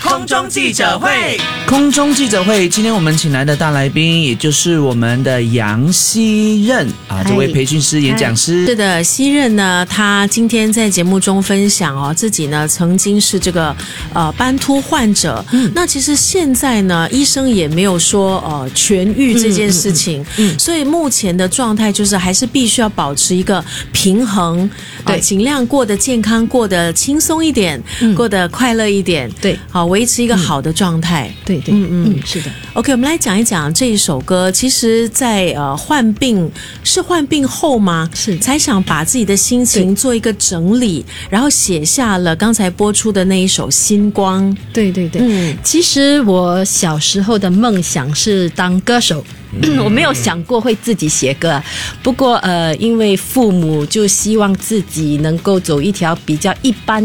空中记者会。 空中记者会，今天我们请来的大来宾，也就是我们的杨希任啊，这位培训师、演讲师。 是的，希任呢，他今天在节目中分享自己呢曾经是这个斑秃患者。那其实现在呢，医生也没有说痊愈这件事情，所以目前的状态就是还是必须要保持一个平衡，对，尽量过得健康，过得轻松一点，过得快乐一点， 对， 好，维持一个好的状态。 对对，是的。 OK， 我们来讲一讲这一首歌。其实在患病后吗？ 是才想把自己的心情做一个整理，然后写下了刚才播出的那一首《星光》。 对对对，其实我小时候的梦想是当歌手。我没有想过会自己写歌，不过因为父母就希望自己能够走一条比较一般